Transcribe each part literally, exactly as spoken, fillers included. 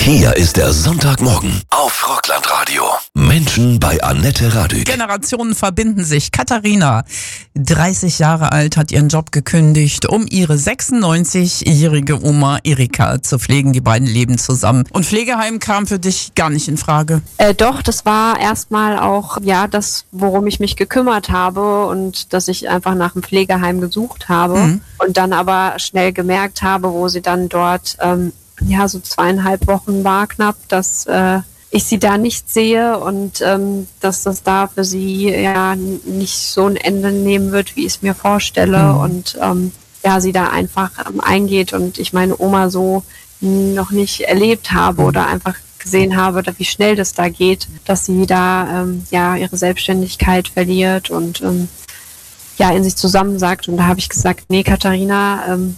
Hier ist der Sonntagmorgen auf Rockland-Radio. Menschen bei Annette Radück. Generationen verbinden sich. Katharina, dreißig Jahre alt, hat ihren Job gekündigt, um ihre sechsundneunzigjährige Oma Erika zu pflegen. Die beiden leben zusammen. Und Pflegeheim kam für dich gar nicht in Frage? Äh, doch, das war erstmal auch ja das, worum ich mich gekümmert habe und dass ich einfach nach einem Pflegeheim gesucht habe mhm. und dann aber schnell gemerkt habe, wo sie dann dort ähm, ja so zweieinhalb Wochen war knapp, dass äh, ich sie da nicht sehe und ähm, dass das da für sie ja nicht so ein Ende nehmen wird, wie ich es mir vorstelle mhm. und ähm, ja sie da einfach ähm, eingeht und ich meine Oma so noch nicht erlebt habe oder einfach gesehen habe, wie schnell das da geht, dass sie da ähm, ja ihre Selbstständigkeit verliert und ähm, ja in sich zusammensackt und da habe ich gesagt, nee Katharina, ähm,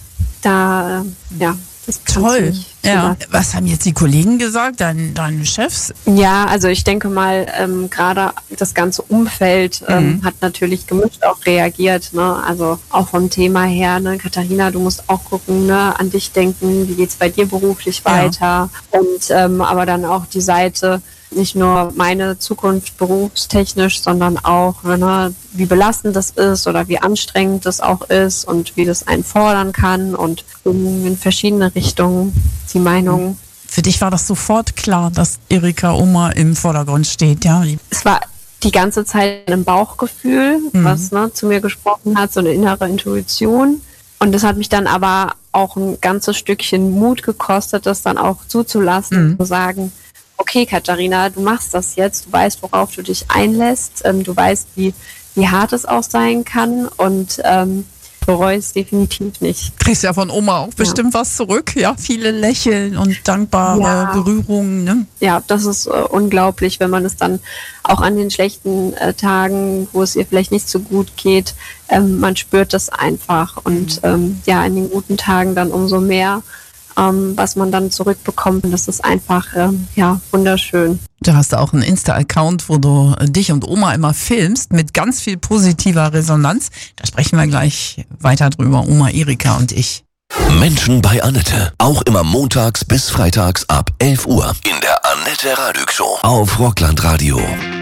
da ähm, ja das toll. Ja. Was haben jetzt die Kollegen gesagt, dein, deine Chefs? Ja, also ich denke mal, ähm, gerade das ganze Umfeld ähm, mhm. hat natürlich gemischt auch reagiert. Ne? Also auch vom Thema her, ne? Katharina, du musst auch gucken, ne? An dich denken, wie geht's bei dir beruflich weiter? Ja. Und ähm, aber dann auch die Seite, nicht nur meine Zukunft berufstechnisch, sondern auch, ne, wie belastend das ist oder wie anstrengend das auch ist und wie das einen fordern kann und in verschiedene Richtungen die Meinung. Für dich war das sofort klar, dass Erika Oma im Vordergrund steht, ja? Es war die ganze Zeit ein Bauchgefühl, mhm. was ne, zu mir gesprochen hat, so eine innere Intuition. Und das hat mich dann aber auch ein ganzes Stückchen Mut gekostet, das dann auch zuzulassen, mhm. zu sagen, okay, Katharina, du machst das jetzt, du weißt, worauf du dich einlässt, ähm, du weißt, wie, wie hart es auch sein kann und ähm, bereue es definitiv nicht. Kriegst ja von Oma auch ja. bestimmt was zurück, ja, viele Lächeln und dankbare ja. Berührungen, ne? Ja, das ist äh, unglaublich, wenn man es dann auch an den schlechten äh, Tagen, wo es ihr vielleicht nicht so gut geht, ähm, man spürt das einfach und mhm. ähm, ja, in den guten Tagen dann umso mehr. Um, was man dann zurückbekommt. Das ist einfach, ähm, ja, wunderschön. Du hast auch einen Insta-Account, wo du dich und Oma immer filmst, mit ganz viel positiver Resonanz. Da sprechen wir gleich weiter drüber, Oma Erika und ich. Menschen bei Annette. Auch immer montags bis freitags ab elf Uhr in der Annette Radück Show auf Rockland Radio.